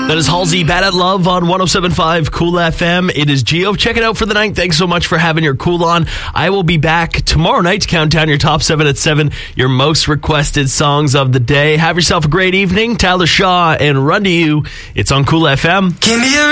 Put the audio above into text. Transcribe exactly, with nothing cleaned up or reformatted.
That is Halsey, Bad at Love on one oh seven point five Cool F M. It is Gio. Check it out for the night. Thanks so much for having your cool on. I will be back tomorrow night to count down your top seven at seven, your most requested songs of the day. Have yourself a great evening. Tyler Shaw and Run to You. It's on Cool F M. Give me a